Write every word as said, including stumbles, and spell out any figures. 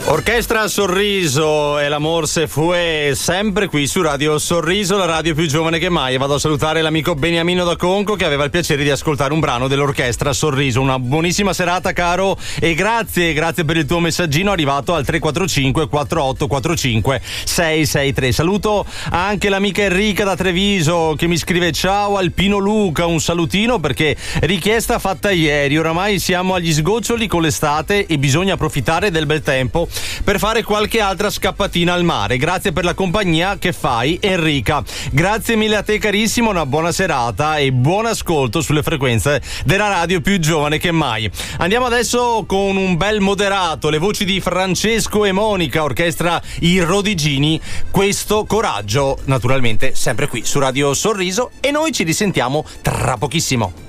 Orchestra Sorriso e l'amor se fue, sempre qui su Radio Sorriso, la radio più giovane che mai. E vado a salutare l'amico Beniamino da Conco che aveva il piacere di ascoltare un brano dell'Orchestra Sorriso. Una buonissima serata, caro, e grazie, grazie per il tuo messaggino arrivato al tre quattro cinque quattro otto quattro cinque sei sei tre. Saluto anche l'amica Enrica da Treviso che mi scrive: ciao Alpino Luca, un salutino perché richiesta fatta ieri, oramai siamo agli sgoccioli con l'estate e bisogna approfittare del bel tempo per fare qualche altra scappatina al mare. Grazie per la compagnia che fai, Enrica. Grazie mille a te, carissimo, una buona serata e buon ascolto sulle frequenze della radio più giovane che mai. Andiamo adesso con un bel moderato, le voci di Francesco e Monica, orchestra I Rodigini, Questo coraggio, naturalmente sempre qui su Radio Sorriso, e noi ci risentiamo tra pochissimo.